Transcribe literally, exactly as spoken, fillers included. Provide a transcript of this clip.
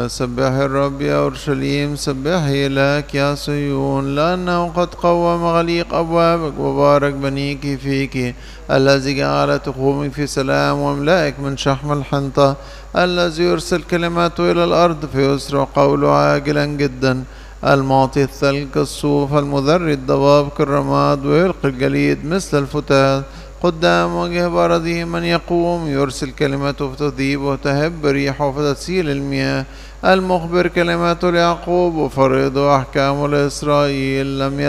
سبح الرب يا أورشليم، سبحي لك يا صهيون، لأنه قد قوم غليق أبوابك وبارك بنيك فيك، الذي جعل تخومك في سلام واملائك من شحم الحنطة، الذي يرسل كلماته إلى الأرض فيسرع قوله عاجلا جدا، المعطي الثلج الصوف، المذري الضباب كالرماد، ويلقي الجليد مثل الفتات قدام وجه برده. من يقوم يرسل كلمته فتذيب وتهب ريحه فتسيل المياه، المخبر كلماته ليعقوب وفريضه أحكامه لإسرائيل. لم